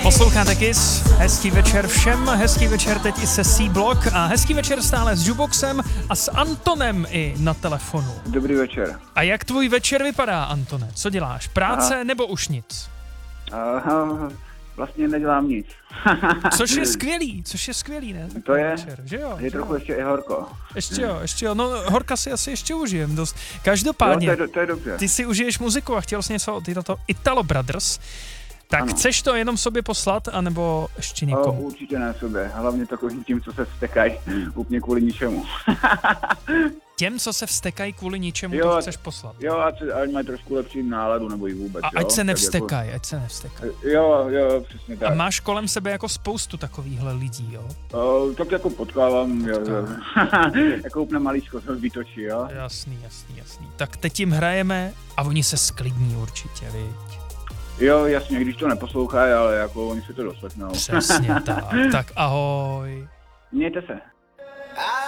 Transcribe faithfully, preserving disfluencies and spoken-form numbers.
Posloucháte Kiss, hezký večer všem, hezký večer teď i se C-Block a hezký večer stále s Juboxem a s Antonem i na telefonu. Dobrý večer. A jak tvůj večer vypadá, Antone? Co děláš? Práce Aha. nebo už nic? Aha, vlastně nedělám nic. Což je skvělý, což je skvělý, ne? To je, večer, že jo? je že trochu jo? ještě i horko. Ještě jo, ještě jo, no horka si asi ještě užijem dost. Každopádně, jo, to, je, to je dobře. Ty si užiješ muziku a chtěl jsi něco od této Italo Brothers. Tak ano. Chceš to jenom sobě poslat, anebo ještě někomu? O, určitě ne sobě, hlavně takovým tím, co se vstekají, úplně kvůli ničemu. Těm, co se vstekají kvůli ničemu, jo, to chceš poslat? Jo, ať, ať mají trošku lepší náladu, nebo i vůbec. A ať jo? se nevstekají, jako... ať se nevstekají. Jo, jo, přesně tak. A máš kolem sebe jako spoustu takovýchhle lidí, jo? O, tak jako potkávám, Potkávám. jo, jo. Jako úplně malíčko se vytočí, jo? Jasný, jasný, jasný. Tak teď jim hrajeme a oni se sklidní určitě, viď? Jo, jasně, když to neposlouchají, ale jako oni si to doslechnou. Přesně tak, tak ahoj. Mějte se.